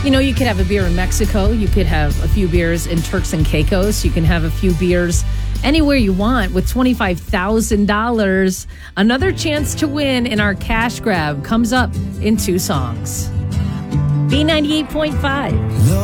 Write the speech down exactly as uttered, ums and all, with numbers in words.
You know, you could have a beer in Mexico. You could have a few beers in Turks and Caicos. You can have a few beers anywhere you want with twenty-five thousand dollars. Another chance to win in our cash grab comes up in two songs. B ninety-eight point five.